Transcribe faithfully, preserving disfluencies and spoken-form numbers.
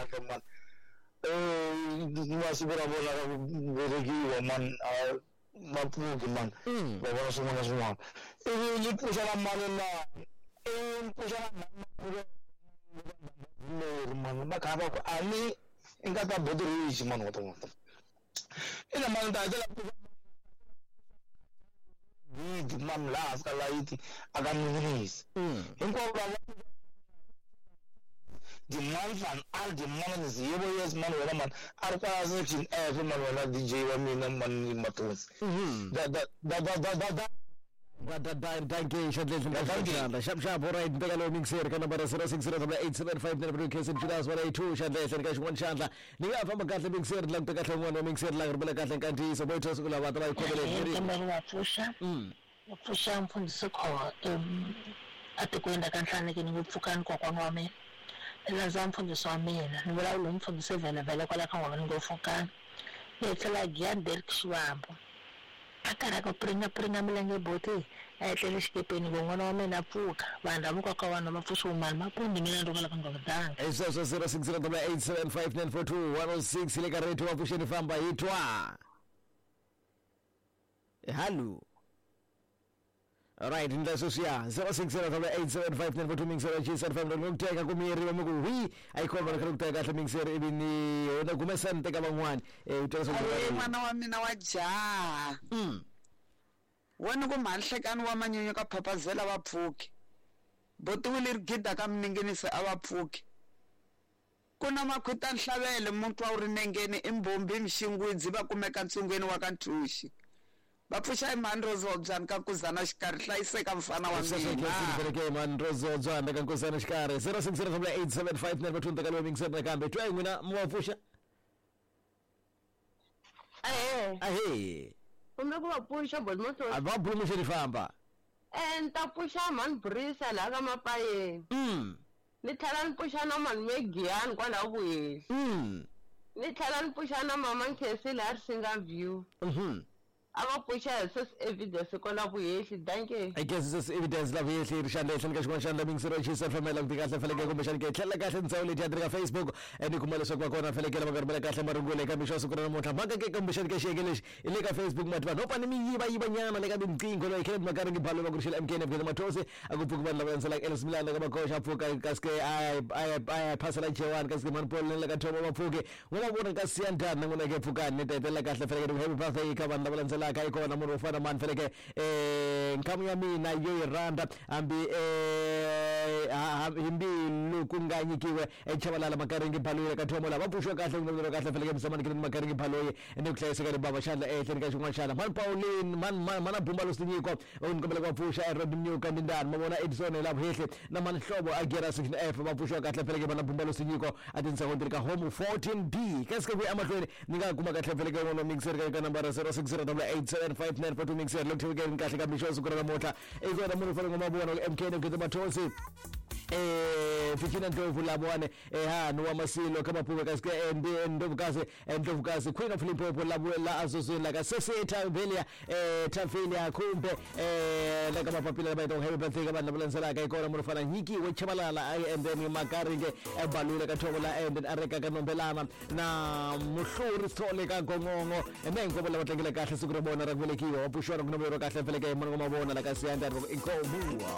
kahle man eh masibura bona berekiwa man maphuki man babona swin'wana swin'wana ivi yi pusha la mali na eh pusha la mali man ba ka ba ku ani inga ta bodri man wato wato ina man da la di man la ska laiti aga minis inko ba di man fan al di man is yebo yes man wala man ar kwa section every man wala D J wa mina man matos da da da da da da But da danke shadle shadle shab shab alright begalo mixer kana bara zero six zero eight seven five never case in two thousand eighty-two shadle shadle one shadle ninga fa magatle mixer lang ta katla one mixer lang bela katla kanti so boy tosu kula wata ko bele kama wa pusha mm pusha mfundisi ko um atikwenda kanhlane ke ngupfukani kwa kwami ela zamfundisi wamina ngibala lo mfundisi vele vele kwala kangwa ngofukani yetsela gyandel kshwambo akara ko pringa pringa milenge boti etlele xikepeni ngwana wa mina pfuka vanda muka ka wana mapfuso mali mapundi mina ndo kala kangodanga eso so zero six zero eight seven five nine four two one oh six ile kareto wa pusheni famba hitwa e halu alright nda sosia zero six zero eight seven five nine four two mixer chisa family nguteka kumiri wa muku wi ayikhomba ngakuteka kahle mixer ibini ona kumesante kabangwani eh utesa ngwana mwana wa mina wa jaha mm wona ku manhlekani wa manyonyo ka phapazela vapfuki botiwile rigida ka mningenise avapfuki kuna makhwita nhlavele mutwa uri nengeni imbombi mxingwidzi va kumeka ntsungweni wa ka Nthuxi bapfusha imandrozo dzana ka kuzana xikari hlayiseka mfana wa mina bereke mandrozo dzana ka kuzana xikari zero six zero eight seven five nine four two ka lo mixer kambe twa ngina mwapfusha eh ahe kumbe ku vapfusha bot moto aba promotion ifamba eh ntapfusha man brisa la ka mapaye mm ni tlhela ni pfuxa na mani megiyani kwala vuheli mm ni tlhela ni pfuxa na mama Nkesi la Singa View mhm aba pfuxa sus evidence kwala vuheli danke I guess this evidence la vuheli rishanda hlanga xin'wana xandla mixer chisa famela ku kahle feleke kumbe xani ke tlhela kahle ndzawu leti ya Facebook eni kuma leswaku va kona felekela magaribela kahle marungule ka mixo sukuna namuntlha mhaka ke kumbe xani ke xiyeke lexi i le ka Facebook matva no pani mi yiva yiva nyana le ka tinqingho lo ikheleni makaringi bhalo va ku rixela M K N F mathosi akuphuki vanhu lava landzelaka Ellis Milana ka makosha pfuka kaske ay ay ay phasela Jewani kaske manpol le ka thomo bapfuki ngoma bona ka siyandana ngona ke pfukani ni tetela kahle feleke happy birthday ka vanhu lava landzelaka ikona munhu ufana mani feleke eh nkamu ya mina yo iranda ambi eh himbi lukunganyikiwe echabalala makaringi bhalo ka thomo lava pfushwa kahle ngomero kahle feleke msamani kini makaringi bhalo ene kuhlayiseka baba shandla ehleni ka xin'wana xala man Pauline man mana bumba lo sinyiko unkombela kwa pfusha Rod New kandindani mabona Edison la buhehle na man hlobo agera section F bapfushwa kahle feleke bana bumba lo sinyiko atinsa kontrika home fourteen B kaske ku amahlweni ninga kuma kahle feleke ngono mixer ka number zero six zero eight seven five nine four two mixer lo thike kahle ka misho sukura motla ezona munhu fana ngomabona M K N ke mathosi eh fikina ndovu labone eh ha no wamasilo kama phuka kaske endi ndovukazi ndovukazi Queen of Limpopo labuela azozweni la ka seseta velia eh tavelia kumbe eh la kama papila bayito happy birthday ka bana bulanzela ka ikona mufana nyiki wechabalala and then makaringe ebalule ka thobola and then areka ka nombelana na muhluri sithole ka gongongo emengo bola batlengele kahle sikubona rakubelekiwa wapushwa ngonomero kahle veleke mona ngomabona la ka siyanda inkomo